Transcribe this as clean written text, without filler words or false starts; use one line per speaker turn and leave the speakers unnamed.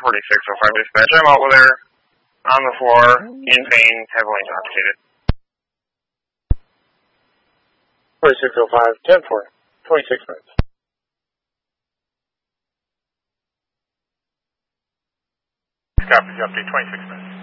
4605 dispatch. I'm out with her on the floor, in pain, heavily intoxicated.
4605, 10-4, 26 minutes.
Copy, update 26 minutes.